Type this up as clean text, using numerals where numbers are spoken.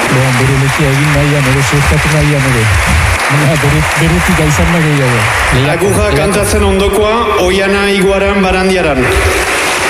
Bere lekia egin nahian ere, zertatu nahian ere. Beretik aizan da gehiago. Agurra kantatzen ondokoa, Oiana Iguaran Barandiaran.